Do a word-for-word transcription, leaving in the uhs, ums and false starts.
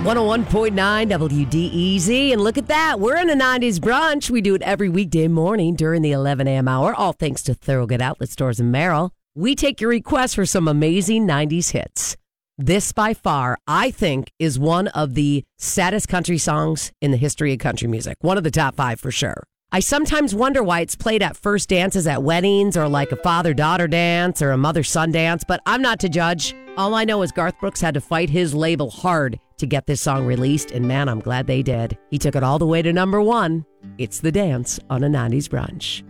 one oh one point nine W D E Z. And look at that. We're in a nineties brunch. We do it every weekday morning during the eleven a.m. hour, all thanks to Thorogood Outlet Stores in Merrill. We take your requests for some amazing nineties hits. This, by far, I think, is one of the saddest country songs in the history of country music. One of the top five for sure. I sometimes wonder why it's played at first dances at weddings or like a father-daughter dance or a mother-son dance, but I'm not to judge. All I know is Garth Brooks had to fight his label hard to get this song released, and man, I'm glad they did. He took it all the way to number one. It's The Dance on a nineties Brunch.